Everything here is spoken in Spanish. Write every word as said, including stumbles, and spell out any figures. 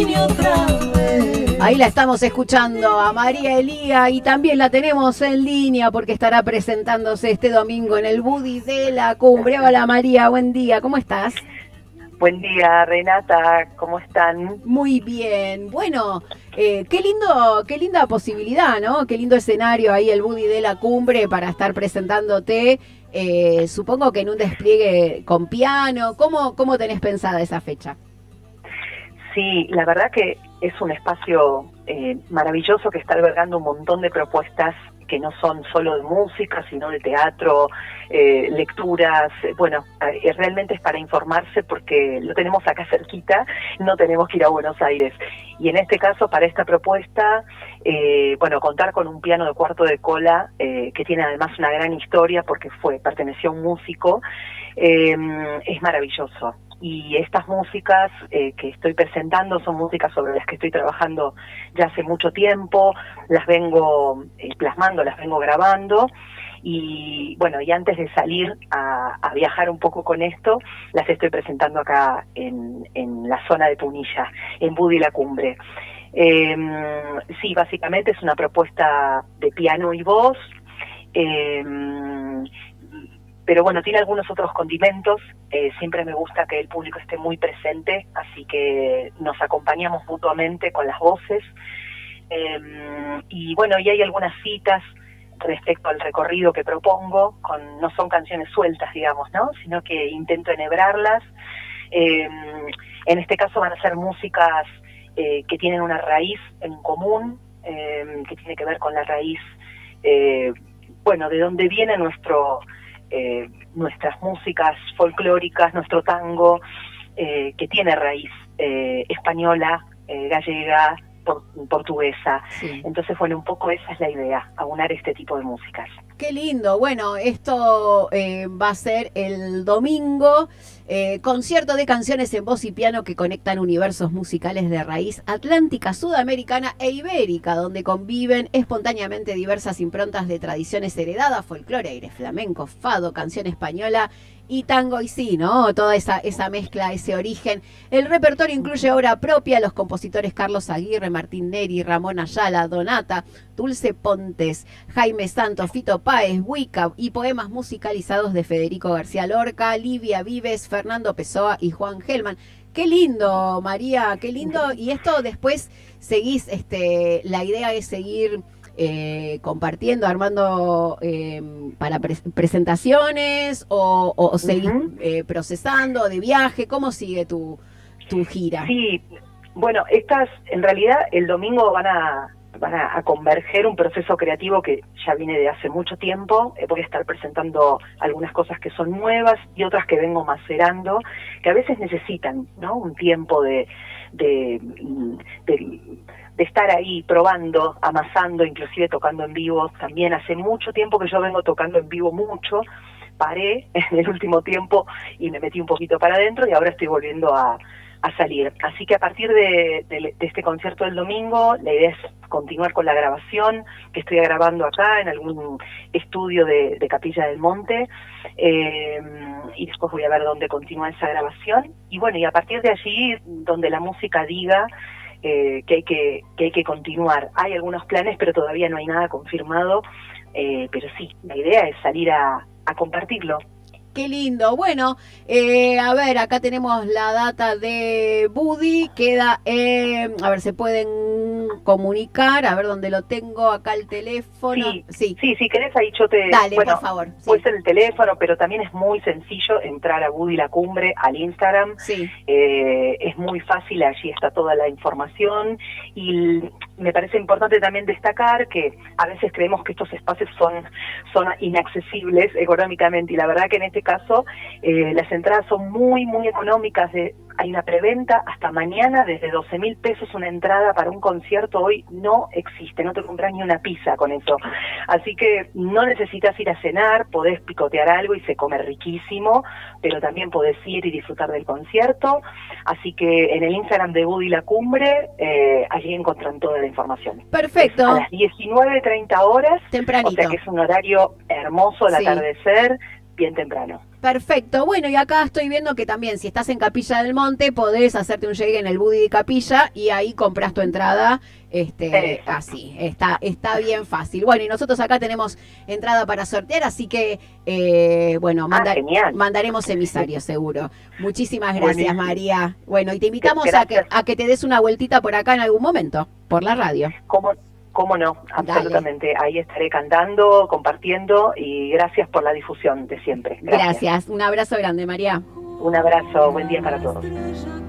vine otra vez. Ahí la estamos escuchando a María Elía y también la tenemos en línea porque estará presentándose este domingo en el Buddy de la Cumbre. Hola María, buen día, ¿cómo estás? Buen día, Renata, ¿cómo están? Muy bien. Bueno, eh, qué lindo, qué linda posibilidad, ¿no? Qué lindo escenario ahí el Buddy de la Cumbre para estar presentándote. Eh, supongo que en un despliegue con piano. ¿Cómo, cómo tenés pensada esa fecha? Sí, la verdad que es un espacio eh, maravilloso que está albergando un montón de propuestas que no son solo de música, sino de teatro, eh, lecturas. Bueno, eh, realmente es para informarse porque lo tenemos acá cerquita, no tenemos que ir a Buenos Aires. Y en este caso, para esta propuesta, eh, bueno, contar con un piano de cuarto de cola, eh, que tiene además una gran historia porque fue perteneció a un músico, eh, es maravilloso. Y estas músicas eh, que estoy presentando son músicas sobre las que estoy trabajando ya hace mucho tiempo, las vengo eh, plasmando, las vengo grabando, y bueno, y antes de salir a, a viajar un poco con esto, las estoy presentando acá en, en la zona de Punilla, en Buddy la Cumbre. Eh, sí, básicamente es una propuesta de piano y voz, eh, pero bueno, tiene algunos otros condimentos. Eh, siempre me gusta que el público esté muy presente, así que nos acompañamos mutuamente con las voces. Eh, y bueno, y hay algunas citas respecto al recorrido que propongo, con no son canciones sueltas, digamos, ¿no? Sino que intento enhebrarlas. Eh, en este caso van a ser músicas eh, que tienen una raíz en común, eh, que tiene que ver con la raíz, eh, bueno, de dónde viene nuestro... Eh, nuestras músicas folclóricas, nuestro tango, eh, que tiene raíz eh, española, eh, gallega, por, portuguesa. Sí. Entonces, bueno, un poco esa es la idea, aunar este tipo de músicas. Qué lindo. Bueno, esto eh, va a ser el domingo, eh, concierto de canciones en voz y piano que conectan universos musicales de raíz atlántica, sudamericana e ibérica, donde conviven espontáneamente diversas improntas de tradiciones heredadas, folclore, aire flamenco, fado, canción española y tango, y sí, ¿no? Toda esa, esa mezcla, ese origen. El repertorio incluye obra propia, los compositores Carlos Aguirre, Martín Neri, Ramón Ayala, Donata, Dulce Pontes, Jaime Santos, Fito Páez, Huica, y poemas musicalizados de Federico García Lorca, Livia Vives, Fernando Pessoa y Juan Gelman. Qué lindo, María, qué lindo. Y esto después seguís, este, la idea es seguir eh, compartiendo, armando eh, para pre presentaciones o, o, o seguís uh-huh. eh, procesando de viaje. ¿Cómo sigue tu, tu gira? Sí, bueno, estas en realidad el domingo van a van a, a converger un proceso creativo que ya viene de hace mucho tiempo. Eh, voy a estar presentando algunas cosas que son nuevas y otras que vengo macerando, que a veces necesitan, ¿no?, un tiempo de, de, de, de estar ahí probando, amasando, inclusive tocando en vivo. También hace mucho tiempo que yo vengo tocando en vivo mucho, paré en el último tiempo y me metí un poquito para adentro y ahora estoy volviendo a a salir. Así que a partir de, de, de este concierto del domingo, la idea es continuar con la grabación que estoy grabando acá en algún estudio de, de Capilla del Monte, eh, y después voy a ver dónde continúa esa grabación. Y bueno, y a partir de allí, donde la música diga eh, que hay que, que hay que continuar. Hay algunos planes, pero todavía no hay nada confirmado, eh, pero sí, la idea es salir a, a compartirlo. Qué lindo. Bueno, eh, a ver, acá tenemos la data de Buddy. Queda, eh, a ver, se pueden comunicar. A ver dónde lo tengo, acá el teléfono. Sí, sí, sí, si querés ahí yo te... Dale, bueno, por favor. Sí. Puede ser el teléfono, pero también es muy sencillo entrar a Buddy la Cumbre, al Instagram. Sí. Eh, es muy fácil, allí está toda la información. Y me parece importante también destacar que a veces creemos que estos espacios son, son inaccesibles económicamente, y la verdad que en este caso eh, las entradas son muy, muy económicas. De, hay una preventa hasta mañana desde doce mil pesos una entrada para un concierto. Hoy no existe, no te compras ni una pizza con eso. Así que no necesitas ir a cenar, podés picotear algo y se come riquísimo, pero también podés ir y disfrutar del concierto. Así que en el Instagram de Buddy la Cumbre, eh, allí encuentran toda la información. Perfecto. Es a las diecinueve treinta horas. Tempranito. O sea que es un horario hermoso al sí. atardecer. bien temprano. Perfecto. Bueno, y acá estoy viendo que también si estás en Capilla del Monte podés hacerte un llegue en el Buddy de Capilla y ahí compras tu entrada. Este, Exacto. así, está, está bien fácil. Bueno, y nosotros acá tenemos entrada para sortear, así que, eh, bueno, manda- Ah, genial. mandaremos emisarios seguro. Muchísimas gracias, Buenísimo. María. Bueno, y te invitamos a que, Gracias. a que te des una vueltita por acá en algún momento, por la radio. ¿Cómo, cómo no? Absolutamente. Ahí estaré cantando, compartiendo y gracias por la difusión de siempre. Gracias. Un abrazo grande, María. Un abrazo. Buen día para todos.